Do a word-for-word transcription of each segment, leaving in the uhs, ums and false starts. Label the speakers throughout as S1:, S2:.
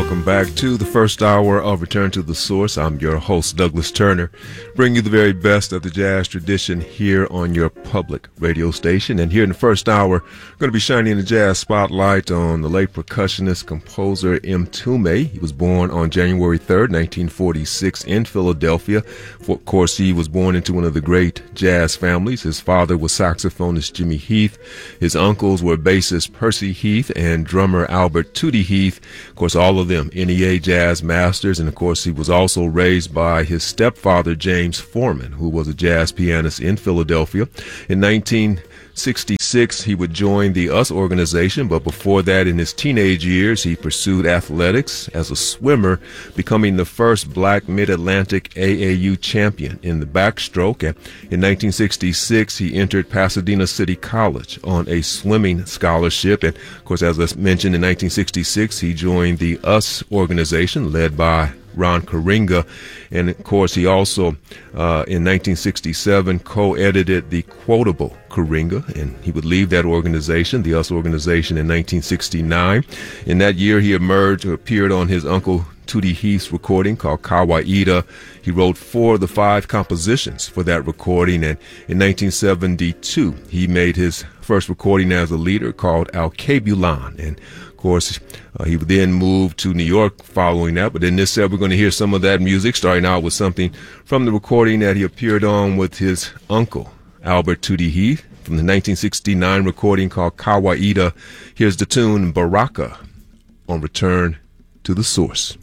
S1: welcome back to the first hour of Return to the Source. I'm your host, Douglas Turner, bringing you the very best of the jazz tradition here on your public radio station. And here in the first hour, we're going to be shining the jazz spotlight on the late percussionist, composer M. Tume. He was born on January third, nineteen forty-six in Philadelphia. Of course, he was born into one of the great jazz families. His father was saxophonist Jimmy Heath. His uncles were bassist Percy Heath and drummer Albert Tootie Heath. Of course, all of them N E A jazz masters. And of course, he was also raised by his stepfather, James Foreman, who was a jazz pianist in Philadelphia. In nineteen sixty-six, he would join the U S organization, but before that, in his teenage years, he pursued athletics as a swimmer, becoming the first black Mid-Atlantic A A U champion in the backstroke. And in nineteen sixty-six, he entered Pasadena City College on a swimming scholarship. And of course, as I mentioned, in nineteen sixty-six, he joined the U S organization led by Ron Karinga. And of course, he also, uh, in nineteen sixty-seven, co-edited the Quotable Karinga, and he would leave that organization, the U S organization, in nineteen sixty-nine. In that year, he emerged, or appeared on his uncle Tootie Heath's recording called Kawaida. He wrote four of the five compositions for that recording, and in nineteen seventy-two, he made his first recording as a leader called Alkebulan. And of course, uh, he would then move to New York following that. But in this set, we're going to hear some of that music, starting out with something from the recording that he appeared on with his uncle, Albert Tootie Heath, from the nineteen sixty-nine recording called Kawaida. Here's the tune Baraka on Return to the Source.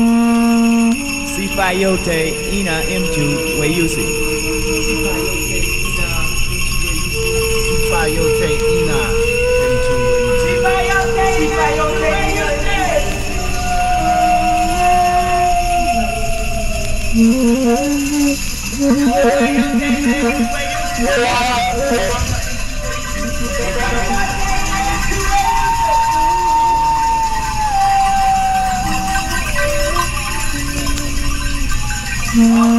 S2: Sifayote ina mtu weusi. Sifayote ina mtu weusi. Sifayote Sifayote
S3: Mm-hmm.